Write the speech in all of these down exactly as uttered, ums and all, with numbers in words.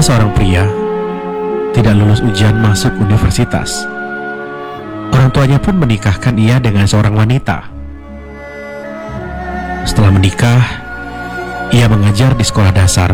seorang pria tidak lulus ujian masuk universitas. Orang tuanya pun menikahkan ia dengan seorang wanita. Setelah menikah, ia mengajar di sekolah dasar.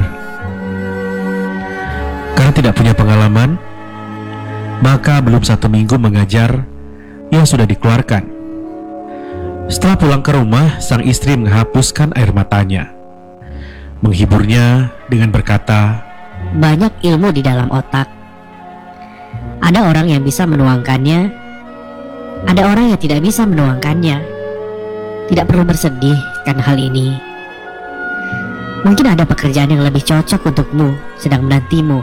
Karena tidak punya pengalaman, maka belum satu minggu mengajar, ia sudah dikeluarkan. Setelah pulang ke rumah, sang istri menghapuskan air matanya, menghiburnya dengan berkata, "Banyak ilmu di dalam otak. Ada orang yang bisa menuangkannya, ada orang yang tidak bisa menuangkannya. Tidak perlu bersedih karena hal ini. Mungkin ada pekerjaan yang lebih cocok untukmu sedang menantimu."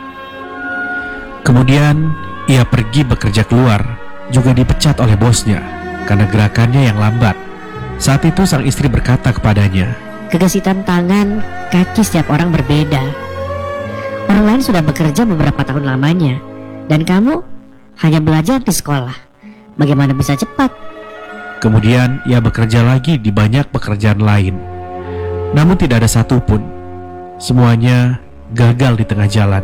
Kemudian ia pergi bekerja keluar, juga dipecat oleh bosnya karena gerakannya yang lambat. Saat itu sang istri berkata kepadanya, "Kegesitan tangan, kaki setiap orang berbeda. Orang lain sudah bekerja beberapa tahun lamanya, dan kamu hanya belajar di sekolah. Bagaimana bisa cepat?" Kemudian ia bekerja lagi di banyak pekerjaan lain. Namun tidak ada satupun. Semuanya gagal di tengah jalan.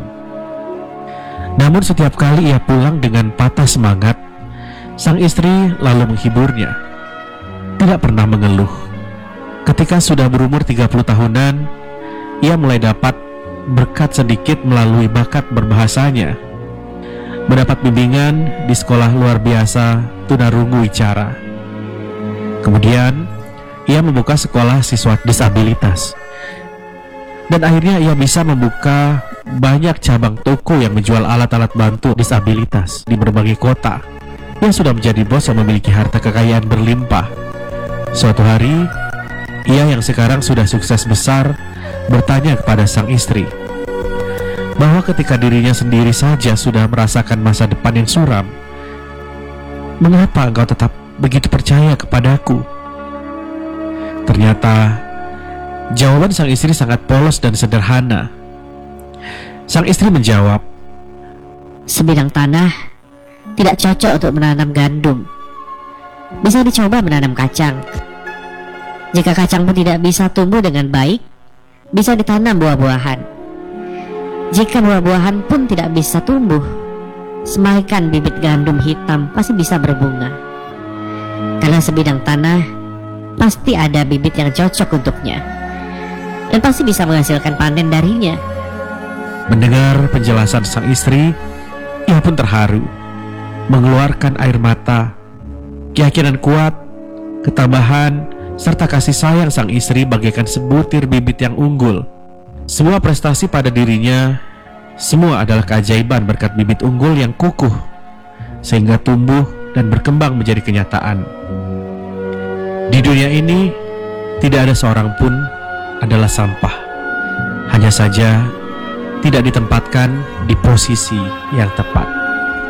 Namun setiap kali ia pulang dengan patah semangat, sang istri lalu menghiburnya. Tidak pernah mengeluh. Ketika sudah berumur tiga puluh tahunan, ia mulai dapat berkat sedikit melalui bakat berbahasanya. Mendapat bimbingan di sekolah luar biasa tunarungu wicara. Kemudian ia membuka sekolah siswa disabilitas. Dan akhirnya ia bisa membuka banyak cabang toko yang menjual alat-alat bantu disabilitas di berbagai kota. Ia sudah menjadi bos yang memiliki harta kekayaan berlimpah. Suatu hari, ia yang sekarang sudah sukses besar bertanya kepada sang istri bahwa ketika dirinya sendiri saja sudah merasakan masa depan yang suram, mengapa engkau tetap begitu percaya kepadaku? Ternyata jawaban sang istri sangat polos dan sederhana. Sang istri menjawab, "Sebidang tanah tidak cocok untuk menanam gandum. Bisa dicoba menanam kacang. Jika kacang pun tidak bisa tumbuh dengan baik, bisa ditanam buah-buahan. Jika buah-buahan pun tidak bisa tumbuh, semaikan bibit gandum hitam pasti bisa berbunga. Karena sebidang tanah pasti ada bibit yang cocok untuknya, dan pasti bisa menghasilkan panen darinya." Mendengar penjelasan sang istri, ia pun terharu, mengeluarkan air mata. Keyakinan kuat, ketabahan, serta kasih sayang sang istri bagaikan sebutir bibit yang unggul. Semua prestasi pada dirinya, semua adalah keajaiban berkat bibit unggul yang kukuh, sehingga tumbuh dan berkembang menjadi kenyataan. Di dunia ini, tidak ada seorang pun adalah sampah. Hanya saja tidak ditempatkan di posisi yang tepat.